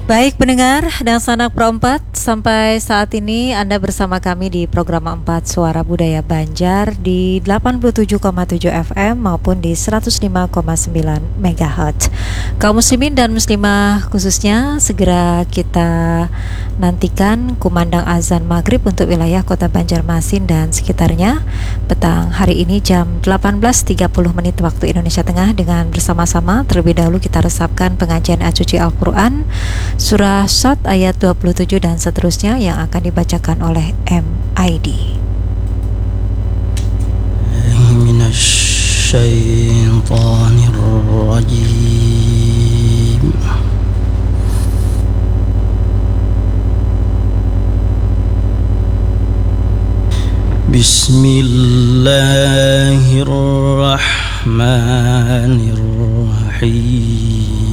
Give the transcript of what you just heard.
Baik pendengar dan sanak perempat, sampai saat ini Anda bersama kami di program 4 Suara Budaya Banjar di 87,7 FM maupun di 105,9 MHz. Kaum muslimin dan muslimah khususnya, segera kita nantikan kumandang azan maghrib untuk wilayah kota Banjarmasin dan sekitarnya petang hari ini jam 18.30 menit waktu Indonesia Tengah, dengan bersama-sama terlebih dahulu kita resapkan pengajian ayat suci Al-Quran Surah Shad ayat 27 dan seterusnya yang akan dibacakan oleh MID. Minasyaitonirrajim. Bismillahirrahmanirrahim.